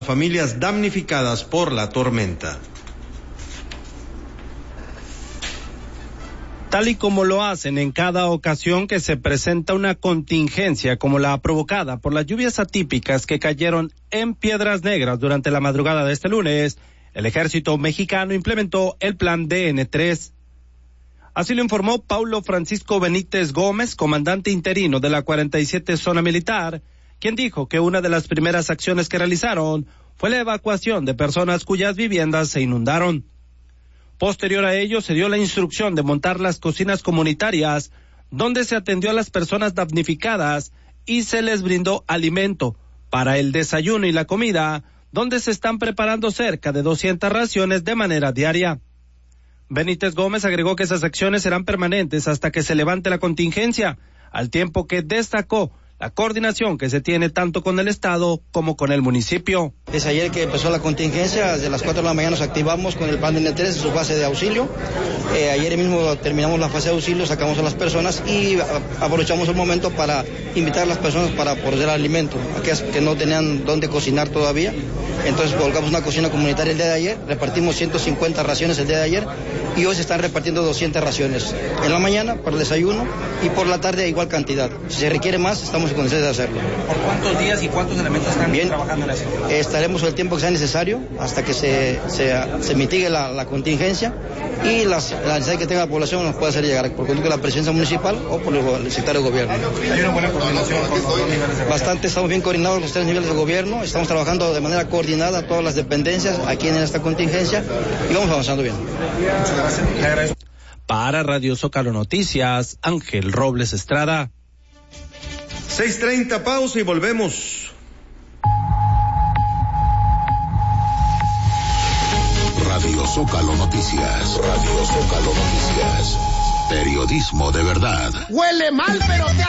Familias damnificadas por la tormenta. Tal y como lo hacen en cada ocasión que se presenta una contingencia como la provocada por las lluvias atípicas que cayeron en Piedras Negras durante la madrugada de este lunes, el ejército mexicano implementó el plan DN3. Así lo informó Paulo Francisco Benítez Gómez, comandante interino de la 47 Zona Militar, quien dijo que una de las primeras acciones que realizaron fue la evacuación de personas cuyas viviendas se inundaron. Posterior a ello, se dio la instrucción de montar las cocinas comunitarias, donde se atendió a las personas damnificadas y se les brindó alimento para el desayuno y la comida, donde se están preparando cerca de 200 raciones de manera diaria. Benítez Gómez agregó que esas acciones serán permanentes hasta que se levante la contingencia, al tiempo que destacó la coordinación que se tiene tanto con el Estado como con el municipio. Desde ayer que empezó la contingencia, desde las 4 de la mañana nos activamos con el plan de N3 en su fase de auxilio. Ayer mismo terminamos la fase de auxilio, sacamos a las personas y aprovechamos el momento para invitar a las personas para poder alimento, aquellas que no tenían dónde cocinar todavía. Entonces colocamos una cocina comunitaria el día de ayer, repartimos 150 raciones el día de ayer y hoy se están repartiendo 200 raciones. En la mañana para el desayuno y por la tarde a igual cantidad. Si se requiere más, estamos en condiciones de hacerlo. ¿Por cuántos días y cuántos elementos están trabajando en eso? Estaremos el tiempo que sea necesario hasta que se mitigue la contingencia y la necesidad que tenga la población nos puede hacer llegar por conducto de la presidencia municipal o por el secretario de gobierno. ¿Hay una buena coordinación con los dos niveles de gobierno? Bastante, estamos bien coordinados los 3 niveles de gobierno, estamos trabajando de manera coordinada todas las dependencias aquí en esta contingencia y vamos avanzando bien. Muchas gracias. Le agradezco. Para Radio Zócalo Noticias, Ángel Robles Estrada. 6:30, pausa y volvemos. Radio Zócalo Noticias. Radio Zócalo Noticias. Periodismo de verdad. Huele mal, pero te